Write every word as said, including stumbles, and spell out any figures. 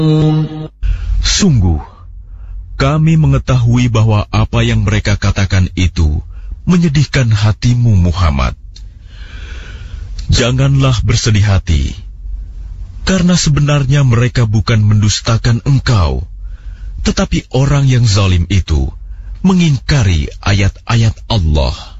Sungguh, kami mengetahui bahwa apa yang mereka katakan itu menyedihkan hatimu, Muhammad. Janganlah bersedih hati, karena sebenarnya mereka bukan mendustakan engkau, tetapi orang yang zalim itu mengingkari ayat-ayat Allah.